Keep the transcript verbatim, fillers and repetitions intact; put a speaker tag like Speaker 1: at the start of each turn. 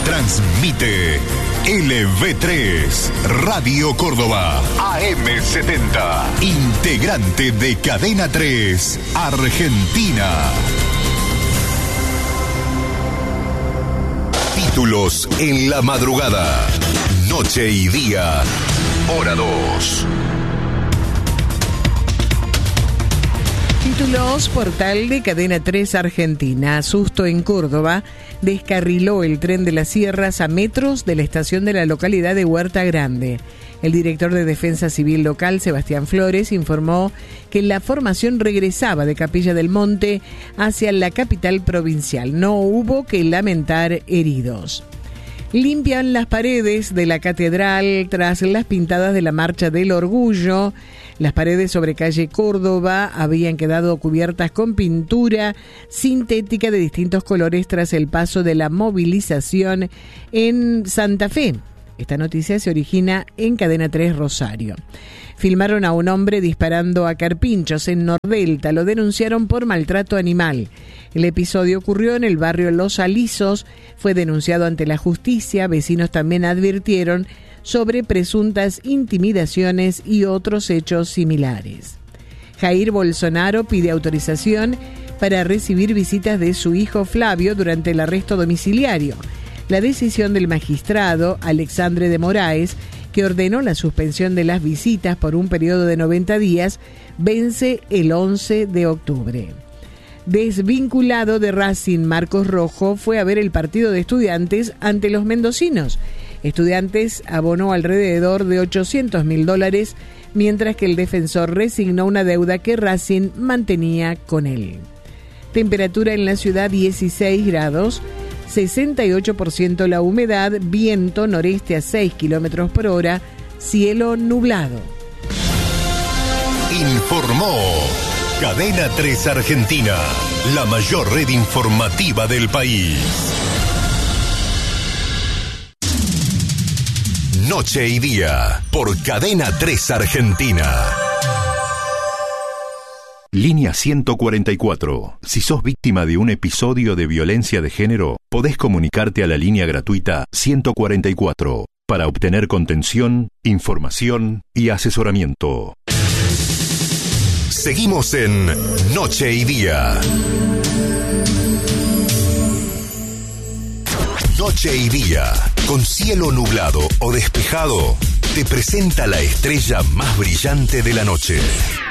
Speaker 1: Transmite L V tres, Radio Córdoba, A M setenta, integrante de Cadena tres, Argentina. Títulos en la madrugada, noche y día, hora dos.
Speaker 2: Títulos, portal de Cadena tres Argentina. Susto en Córdoba. Descarriló el tren de las Sierras a metros de la estación de la localidad de Huerta Grande. El director de Defensa Civil local, Sebastián Flores, informó que la formación regresaba de Capilla del Monte hacia la capital provincial. No hubo que lamentar heridos. Limpian las paredes de la catedral tras las pintadas de la Marcha del Orgullo. Las paredes sobre calle Córdoba habían quedado cubiertas con pintura sintética de distintos colores tras el paso de la movilización en Santa Fe. Esta noticia se origina en Cadena tres Rosario. Filmaron a un hombre disparando a carpinchos en Nordelta. Lo denunciaron por maltrato animal. El episodio ocurrió en el barrio Los Alisos. Fue denunciado ante la justicia. Vecinos también advirtieron sobre presuntas intimidaciones y otros hechos similares. Jair Bolsonaro pide autorización para recibir visitas de su hijo Flavio durante el arresto domiciliario. La decisión del magistrado Alexandre de Moraes, que ordenó la suspensión de las visitas por un periodo de noventa días, vence el once de octubre. Desvinculado de Racing, Marcos Rojo fue a ver el partido de Estudiantes ante los mendocinos. Estudiantes abonó alrededor de ochocientos mil dólares, mientras que el defensor resignó una deuda que Racing mantenía con él. Temperatura en la ciudad dieciséis grados, sesenta y ocho por ciento la humedad, viento noreste a seis kilómetros por hora, cielo nublado.
Speaker 1: Informó Cadena tres Argentina, la mayor red informativa del país. Noche y día, por Cadena tres Argentina. Línea ciento cuarenta y cuatro. Si sos víctima de un episodio de violencia de género, podés comunicarte a la línea gratuita ciento cuarenta y cuatro para obtener contención, información y asesoramiento. Seguimos en Noche y Día. Noche y Día, con cielo nublado o despejado, te presenta la estrella más brillante de la noche.